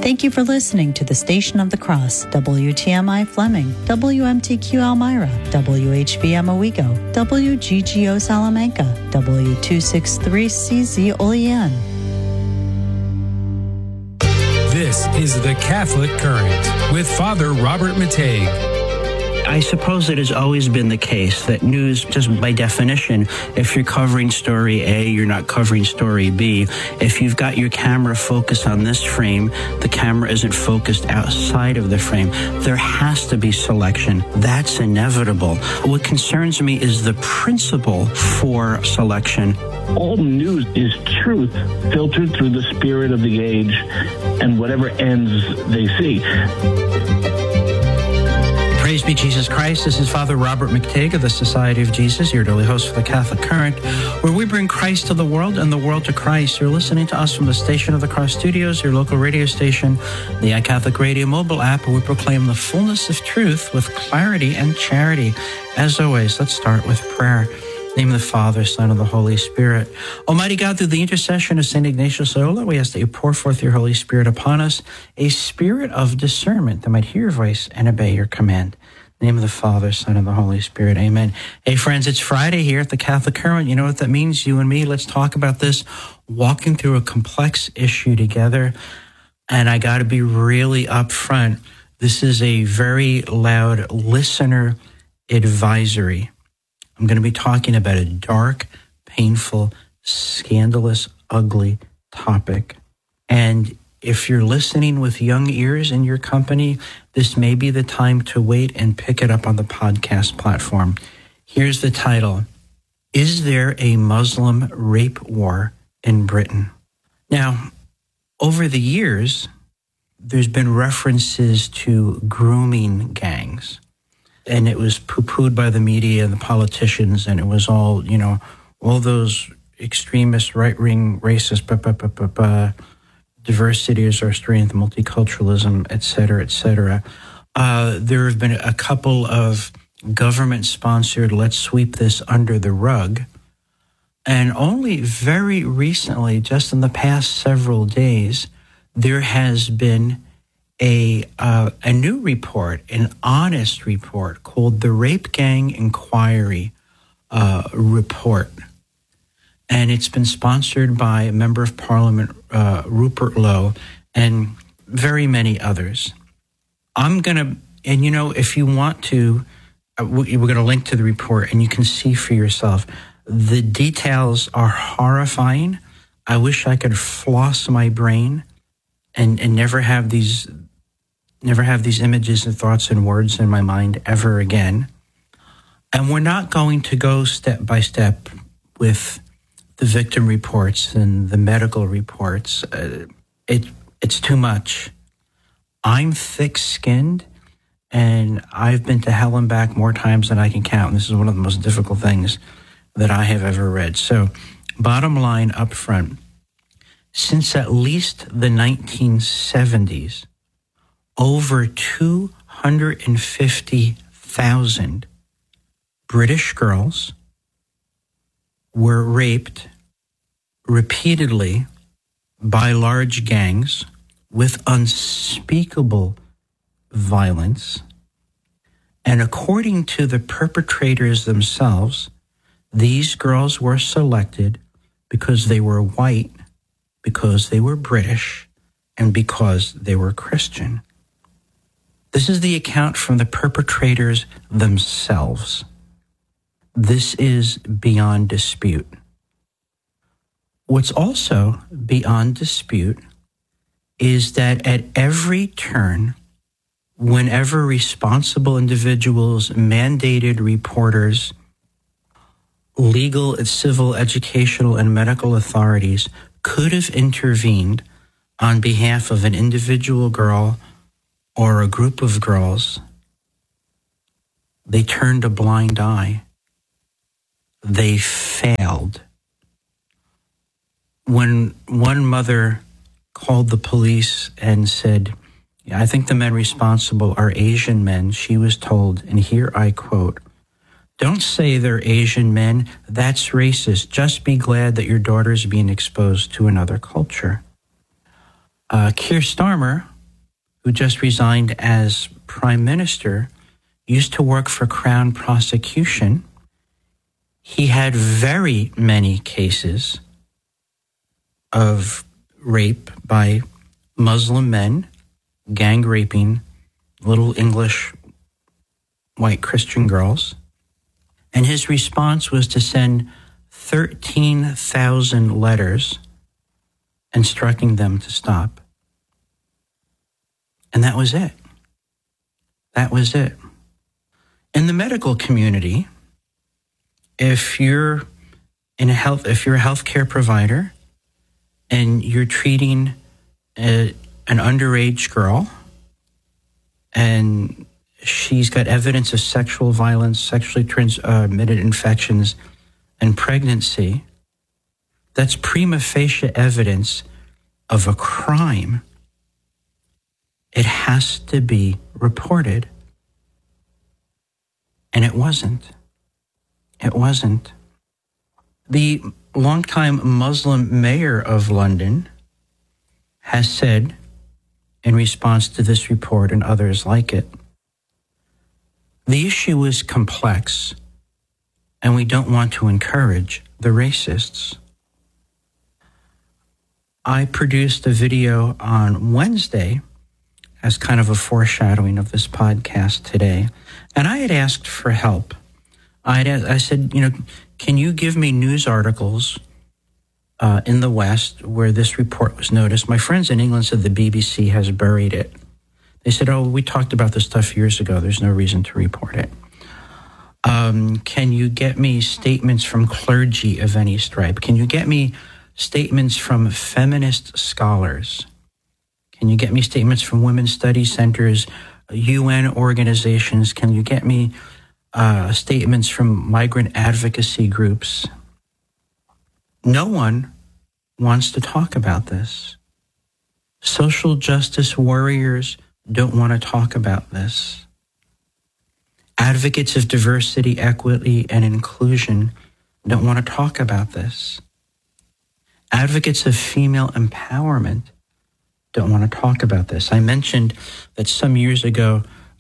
Thank you for listening to the Station of the Cross, WTMI Fleming, WMTQ Elmira, WHBM Owego, WGGO Salamanca, W263CZ Olean. This is The Catholic Current with Father Robert Matei. I suppose it has always been the case that news, just by definition, if you're covering story A, you're not covering story B. If you've got your camera focused on this frame, the camera isn't focused outside of the frame. There has to be selection. That's inevitable. What concerns me is the principle for selection. All news is truth filtered through the spirit of the age and whatever ends they see. Praise be Jesus Christ. This is Father Robert McTigg of the Society of Jesus, your daily host for the Catholic Current, where we bring Christ to the world and the world to Christ. You're listening to us from the Station of the Cross Studios, your local radio station, the iCatholic Radio mobile app, where we proclaim the fullness of truth with clarity and charity. As always, let's start with prayer. In the name of the Father, Son, and the Holy Spirit. Almighty God, through the intercession of St. Ignatius Loyola, we ask that you pour forth your Holy Spirit upon us, a spirit of discernment that might hear your voice and obey your command. In the name of the Father, Son, and the Holy Spirit. Amen. Hey, friends, it's Friday here at the Catholic Current. You know what that means? You and me, let's talk about this, walking through a complex issue together. And I got to be really upfront. This is a very loud listener advisory. I'm going to be talking about a dark, painful, scandalous, ugly topic. And if you're listening with young ears in your company, this may be the time to wait and pick it up on the podcast platform. Here's the title: Is there a Muslim rape war in Britain? Now, over the years, there's been references to grooming gangs. And it was poo-pooed by the media and the politicians, and it was all, all those extremist, right-wing, racist, diversity is our strength, multiculturalism, et cetera, et cetera. There have been a couple of government-sponsored, let's sweep this under the rug. And only very recently, just in the past several days, there has been a new report, an honest report called the Rape Gang Inquiry Report. And it's been sponsored by a Member of Parliament, Rupert Lowe, and very many others. If you want to, we're going to link to the report and you can see for yourself. The details are horrifying. I wish I could floss my brain and never have these images and thoughts and words in my mind ever again. And we're not going to go step by step with the victim reports and the medical reports. It's too much. I'm thick-skinned, and I've been to hell and back more times than I can count. And this is one of the most difficult things that I have ever read. So, bottom line up front, since at least the 1970s, over 250,000 British girls were raped repeatedly by large gangs with unspeakable violence. And according to the perpetrators themselves, these girls were selected because they were white, because they were British, and because they were Christian. This is the account from the perpetrators themselves. This is beyond dispute. What's also beyond dispute is that at every turn, whenever responsible individuals, mandated reporters, legal, civil, educational, and medical authorities could have intervened on behalf of an individual girl or a group of girls, they turned a blind eye. They failed. When one mother called the police and said, I think the men responsible are Asian men, she was told, and here I quote, "Don't say they're Asian men. That's racist. Just be glad that your daughter's being exposed to another culture." Keir Starmer, who just resigned as prime minister, used to work for Crown prosecution. He had very many cases of rape by Muslim men, gang raping little English white Christian girls. And his response was to send 13,000 letters instructing them to stop. And that was it. That was it. In the medical community, if you're a healthcare provider and you're treating an underage girl and she's got evidence of sexual violence, sexually transmitted infections, and pregnancy, that's prima facie evidence of a crime. It has to be reported. And it wasn't. It wasn't. The longtime Muslim mayor of London has said, in response to this report and others like it, the issue is complex, and we don't want to encourage the racists. I produced a video on Wednesday as kind of a foreshadowing of this podcast today, and I had asked for help. I said, can you give me news articles in the West where this report was noticed? My friends in England said the BBC has buried it. They said, we talked about this stuff years ago. There's no reason to report it. Can you get me statements from clergy of any stripe? Can you get me statements from feminist scholars? Can you get me statements from women's study centers, UN organizations? Can you get me statements from migrant advocacy groups? No one wants to talk about this. Social justice warriors don't want to talk about this. Advocates of diversity, equity, and inclusion don't want to talk about this. Advocates of female empowerment don't want to talk about this. I mentioned that some years ago,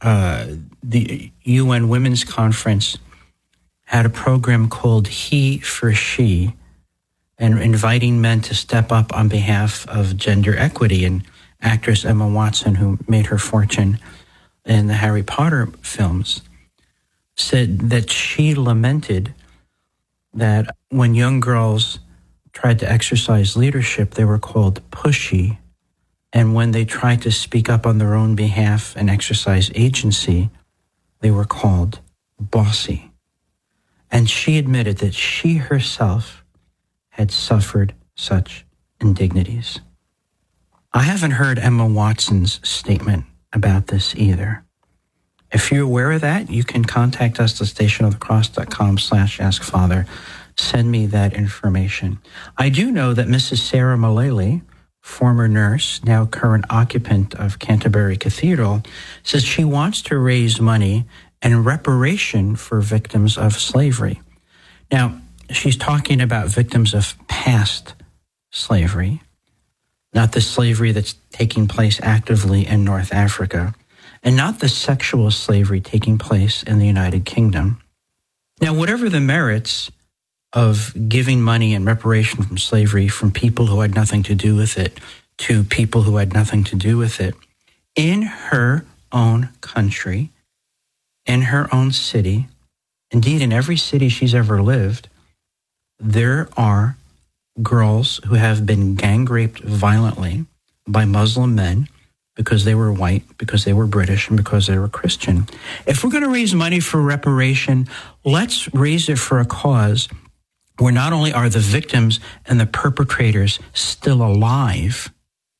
the UN Women's Conference had a program called He for She, and inviting men to step up on behalf of gender equity. And actress Emma Watson, who made her fortune in the Harry Potter films, said that she lamented that when young girls tried to exercise leadership, they were called pushy. And when they tried to speak up on their own behalf and exercise agency, they were called bossy. And she admitted that she herself had suffered such indignities. I haven't heard Emma Watson's statement about this either. If you're aware of that, you can contact us at stationofthecross.com/askfather. Send me that information. I do know that Mrs. Sarah Mullally, former nurse, now current occupant of Canterbury Cathedral, says she wants to raise money in reparation for victims of slavery. Now, she's talking about victims of past slavery, not the slavery that's taking place actively in North Africa, and not the sexual slavery taking place in the United Kingdom. Now, whatever the merits of giving money in reparation from slavery from people who had nothing to do with it to people who had nothing to do with it, in her own country, in her own city, indeed in every city she's ever lived, there are girls who have been gang raped violently by Muslim men because they were white, because they were British, and because they were Christian. If we're going to raise money for reparation, let's raise it for a cause where not only are the victims and the perpetrators still alive,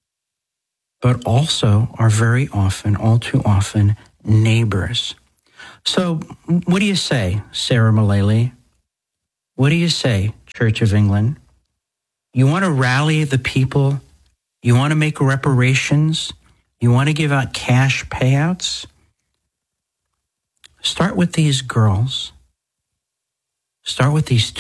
but also are very often, all too often, neighbors. So what do you say, Sarah Mullally? What do you say, Church of England? You want to rally the people? You want to make reparations? You want to give out cash payouts? Start with these girls. Start with these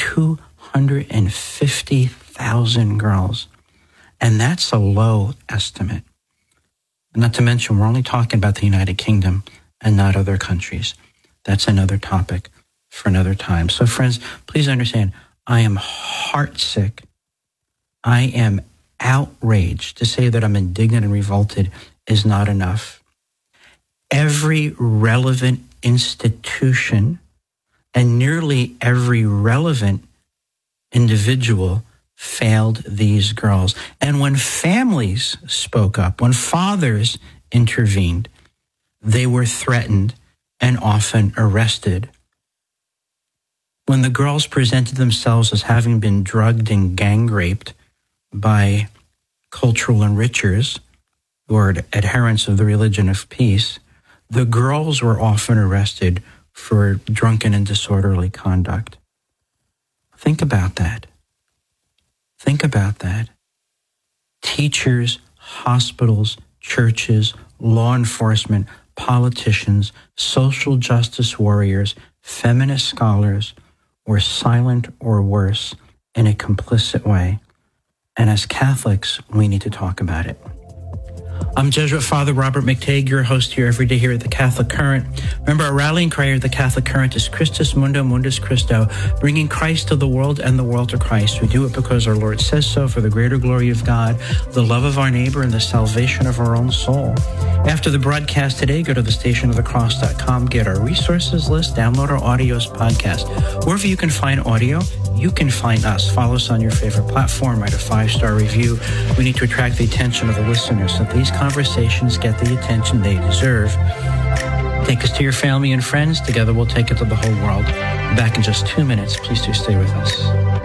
250,000 girls. And that's a low estimate. Not to mention, we're only talking about the United Kingdom and not other countries. That's another topic for another time. So friends, please understand, I am heartsick. I am outraged. To say that I'm indignant and revolted is not enough. Every relevant institution and nearly every relevant individual failed these girls. And when families spoke up, when fathers intervened, they were threatened and often arrested. When the girls presented themselves as having been drugged and gang raped by cultural enrichers who are adherents of the religion of peace, the girls were often arrested for drunken and disorderly conduct. Think about that. Think about that. Teachers, hospitals, churches, law enforcement, politicians, social justice warriors, feminist scholars were silent or worse in a complicit way. And as Catholics, we need to talk about it. I'm Jesuit Father Robert McTague, your host here every day here at the Catholic Current. Remember, our rallying cry at the Catholic Current is Christus Mundo Mundus Christo, bringing Christ to the world and the world to Christ. We do it because our Lord says so, for the greater glory of God, the love of our neighbor, and the salvation of our own soul. After the broadcast today, go to thestationofthecross.com, get our resources list, download our audios podcast. Wherever you can find audio, you can find us. Follow us on your favorite platform, write a 5-star review. We need to attract the attention of the listeners so these conversations get the attention they deserve. Take us to your family and friends. Together we'll take it to the whole world. Back in just 2 minutes. Please do stay with us.